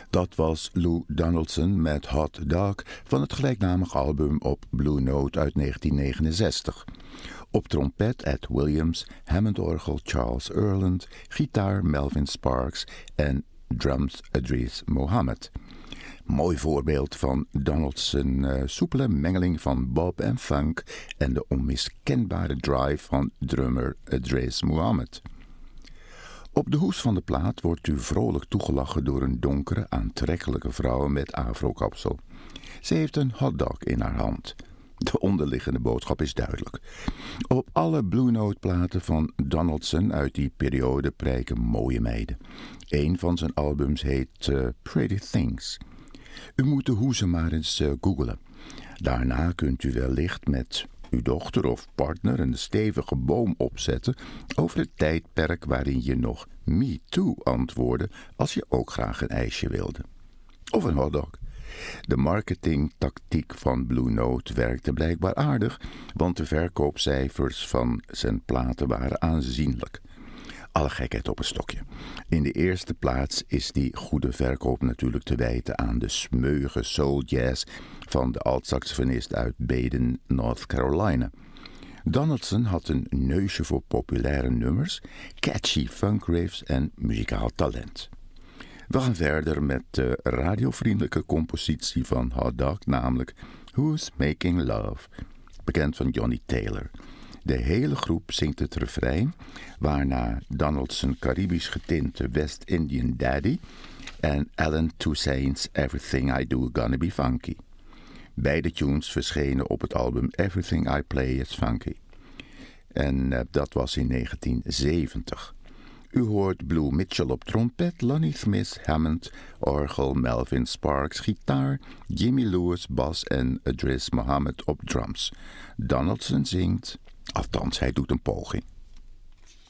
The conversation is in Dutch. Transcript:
Dat was Lou Donaldson met Hot Dog van het gelijknamige album op Blue Note uit 1969. Op trompet Ed Williams, Hammondorgel Charles Earland, gitaar Melvin Sparks en drums Idris Mohammed. Mooi voorbeeld van Donaldson's soepele mengeling van bop en funk en de onmiskenbare drive van drummer Idris Mohammed. Op de hoes van de plaat wordt u vrolijk toegelachen door een donkere, aantrekkelijke vrouw met afrokapsel. Ze heeft een hotdog in haar hand. De onderliggende boodschap is duidelijk. Op alle Blue Note platen van Donaldson uit die periode prijken mooie meiden. Een van zijn albums heet Pretty Things. U moet de hoeze maar eens googlen. Daarna kunt u wellicht met uw dochter of partner een stevige boom opzetten over het tijdperk waarin je nog Me Too antwoordde als je ook graag een ijsje wilde. Of een hotdog. De marketingtactiek van Blue Note werkte blijkbaar aardig, want de verkoopcijfers van zijn platen waren aanzienlijk. Alle gekheid op een stokje. In de eerste plaats is die goede verkoop natuurlijk te wijten aan de smeuïge soul jazz van de altsaxofonist uit Baden, North Carolina. Donaldson had een neusje voor populaire nummers, catchy funk riffs en muzikaal talent. We gaan verder met de radiovriendelijke compositie van Hot Dog, namelijk Who's Making Love, bekend van Johnny Taylor. De hele groep zingt het refrein, waarna Donaldson Caribisch getinte West Indian Daddy en Alan Toussaint's Everything I Do Gonna Be Funky. Beide tunes verschenen op het album Everything I Play Is Funky. En dat was in 1970. U hoort Blue Mitchell op trompet, Lonnie Smith Hammond, orgel, Melvin Sparks gitaar, Jimmy Lewis bas en Idris Mohammed op drums. Donaldson zingt, althans hij doet een poging.